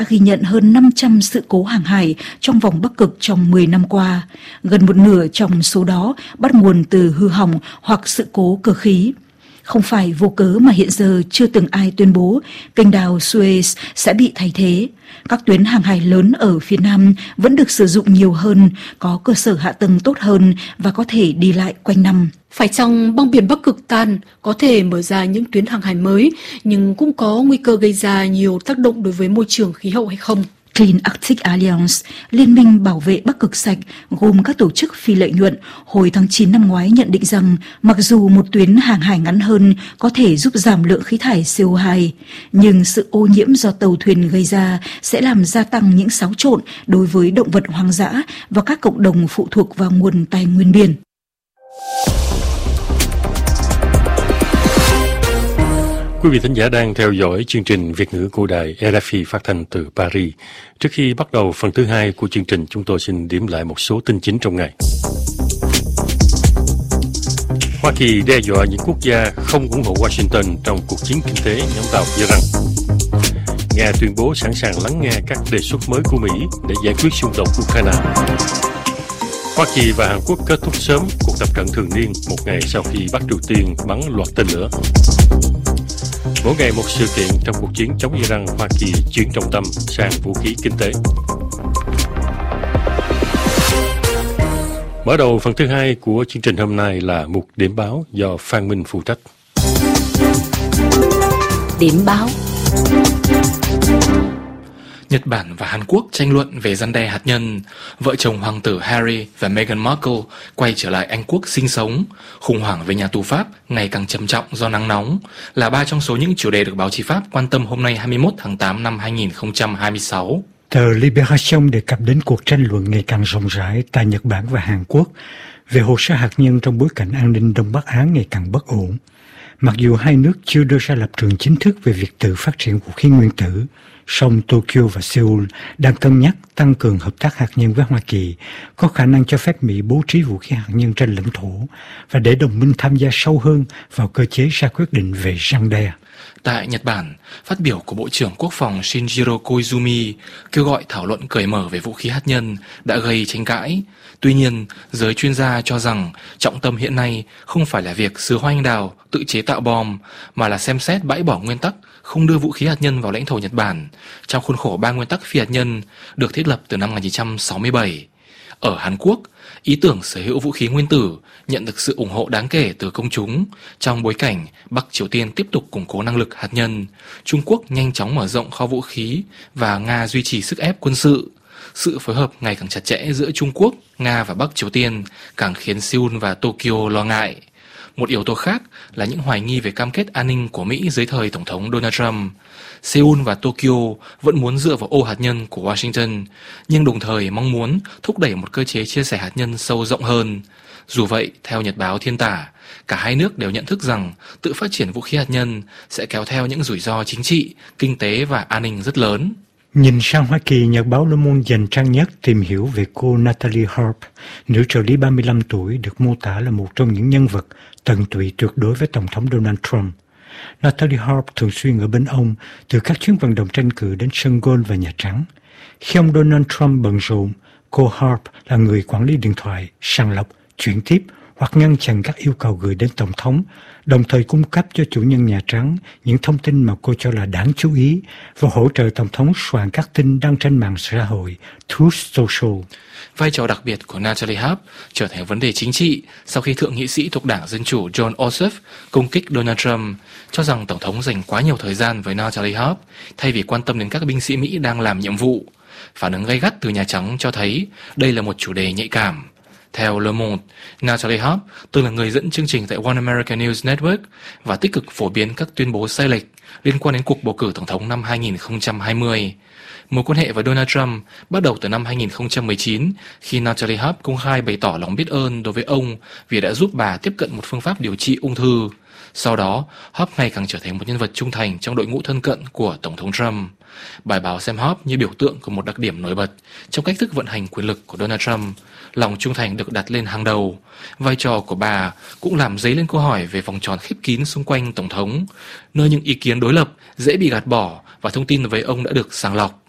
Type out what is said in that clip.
đã ghi nhận hơn 500 sự cố hàng hải trong vòng Bắc Cực trong 10 năm qua. Gần một nửa trong số đó bắt nguồn từ hư hỏng hoặc sự cố cơ khí. Không phải vô cớ mà hiện giờ chưa từng ai tuyên bố kênh đào Suez sẽ bị thay thế. Các tuyến hàng hải lớn ở phía Nam vẫn được sử dụng nhiều hơn, có cơ sở hạ tầng tốt hơn và có thể đi lại quanh năm. Phải chăng băng biển Bắc Cực tan có thể mở ra những tuyến hàng hải mới, nhưng cũng có nguy cơ gây ra nhiều tác động đối với môi trường khí hậu hay không? Clean Arctic Alliance, liên minh bảo vệ Bắc Cực sạch gồm các tổ chức phi lợi nhuận, hồi tháng 9 năm ngoái nhận định rằng mặc dù một tuyến hàng hải ngắn hơn có thể giúp giảm lượng khí thải CO2, nhưng sự ô nhiễm do tàu thuyền gây ra sẽ làm gia tăng những xáo trộn đối với động vật hoang dã và các cộng đồng phụ thuộc vào nguồn tài nguyên biển. Quý vị thính giả đang theo dõi chương trình Việt ngữ của đài RFI phát thanh từ Paris. Trước khi bắt đầu phần thứ 2 của chương trình, chúng tôi xin điểm lại một số tin chính trong ngày. Hoa Kỳ đe dọa những quốc gia không ủng hộ Washington trong cuộc chiến kinh tế nhắm vào Iran. Nga tuyên bố sẵn sàng lắng nghe các đề xuất mới của Mỹ để giải quyết xung đột Ukraine. Hoa Kỳ và Hàn Quốc kết thúc sớm cuộc tập trận thường niên một ngày sau khi Bắc Triều Tiên bắn loạt tên lửa. Mỗi ngày một sự kiện trong cuộc chiến chống Iran, Hoa Kỳ chuyển trọng tâm sang vũ khí kinh tế. Mở đầu phần thứ 2 của chương trình hôm nay là mục điểm báo do Phan Minh phụ trách. Điểm báo. Nhật Bản và Hàn Quốc tranh luận về răn đe hạt nhân. Vợ chồng hoàng tử Harry và Meghan Markle quay trở lại Anh Quốc sinh sống. Khủng hoảng về nhà tù Pháp ngày càng trầm trọng do nắng nóng là ba trong số những chủ đề được báo chí Pháp quan tâm hôm nay 21 tháng 8 năm 2026. Tờ Libération đề cập đến cuộc tranh luận ngày càng rộng rãi tại Nhật Bản và Hàn Quốc về hồ sơ hạt nhân trong bối cảnh an ninh Đông Bắc Á ngày càng bất ổn. Mặc dù hai nước chưa đưa ra lập trường chính thức về việc tự phát triển vũ khí nguyên tử, song Tokyo và Seoul đang cân nhắc tăng cường hợp tác hạt nhân với Hoa Kỳ, có khả năng cho phép Mỹ bố trí vũ khí hạt nhân trên lãnh thổ và để đồng minh tham gia sâu hơn vào cơ chế ra quyết định về răn đe. Tại Nhật Bản, phát biểu của Bộ trưởng Quốc phòng Shinjiro Koizumi kêu gọi thảo luận cởi mở về vũ khí hạt nhân đã gây tranh cãi. Tuy nhiên, giới chuyên gia cho rằng trọng tâm hiện nay không phải là việc xứ Hoa Anh Đào tự chế tạo bom, mà là xem xét bãi bỏ nguyên tắc không đưa vũ khí hạt nhân vào lãnh thổ Nhật Bản trong khuôn khổ 3 nguyên tắc phi hạt nhân được thiết lập từ năm 1967. Ở Hàn Quốc, ý tưởng sở hữu vũ khí nguyên tử nhận được sự ủng hộ đáng kể từ công chúng trong bối cảnh Bắc Triều Tiên tiếp tục củng cố năng lực hạt nhân, Trung Quốc nhanh chóng mở rộng kho vũ khí và Nga duy trì sức ép quân sự. Sự phối hợp ngày càng chặt chẽ giữa Trung Quốc, Nga và Bắc Triều Tiên càng khiến Seoul và Tokyo lo ngại. Một yếu tố khác là những hoài nghi về cam kết an ninh của Mỹ dưới thời Tổng thống Donald Trump. Seoul và Tokyo vẫn muốn dựa vào ô hạt nhân của Washington, nhưng đồng thời mong muốn thúc đẩy một cơ chế chia sẻ hạt nhân sâu rộng hơn. Dù vậy, theo Nhật báo Thiên Tả, cả hai nước đều nhận thức rằng tự phát triển vũ khí hạt nhân sẽ kéo theo những rủi ro chính trị, kinh tế và an ninh rất lớn. Nhìn sang Hoa Kỳ, Nhật báo Le Monde dành trang nhất tìm hiểu về cô Natalie Harp, nữ trợ lý 35 tuổi được mô tả là một trong những nhân vật tận tụy tuyệt đối với Tổng thống Donald Trump. Natalie Harp thường xuyên ở bên ông, từ các chuyến vận động tranh cử đến sân golf và Nhà Trắng. Khi ông Donald Trump bận rộn, cô Harp là người quản lý điện thoại, sàng lọc, chuyển tiếp hoặc ngăn chặn các yêu cầu gửi đến Tổng thống, đồng thời cung cấp cho chủ nhân Nhà Trắng những thông tin mà cô cho là đáng chú ý và hỗ trợ Tổng thống soạn các tin đăng trên mạng xã hội Truth Social. Vai trò đặc biệt của Natalie Harp trở thành vấn đề chính trị sau khi thượng nghị sĩ thuộc Đảng Dân Chủ John Ossoff công kích Donald Trump, cho rằng Tổng thống dành quá nhiều thời gian với Natalie Harp thay vì quan tâm đến các binh sĩ Mỹ đang làm nhiệm vụ. Phản ứng gay gắt từ Nhà Trắng cho thấy đây là một chủ đề nhạy cảm. Theo Le Monde, Natalie Harp từng là người dẫn chương trình tại One American News Network và tích cực phổ biến các tuyên bố sai lệch liên quan đến cuộc bầu cử tổng thống năm 2020. Mối quan hệ với Donald Trump bắt đầu từ năm 2019 khi Natalie Harp công khai bày tỏ lòng biết ơn đối với ông vì đã giúp bà tiếp cận một phương pháp điều trị ung thư. Sau đó, Harp ngày càng trở thành một nhân vật trung thành trong đội ngũ thân cận của Tổng thống Trump. Bài báo xem Harp như biểu tượng của một đặc điểm nổi bật trong cách thức vận hành quyền lực của Donald Trump. Lòng trung thành được đặt lên hàng đầu. Vai trò của bà cũng làm dấy lên câu hỏi về vòng tròn khép kín xung quanh Tổng thống, nơi những ý kiến đối lập dễ bị gạt bỏ và thông tin với ông đã được sàng lọc.